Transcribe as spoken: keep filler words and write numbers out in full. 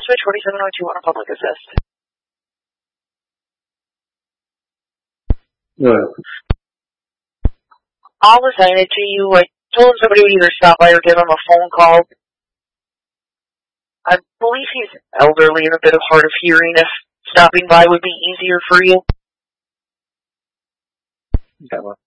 switch forty-seven oh two on a public assist. What? I'll assign it to you. I told him somebody would either stop by or give him a phone call. I believe he's elderly and a bit of hard of hearing. If stopping by would be easier for you. Okay, well.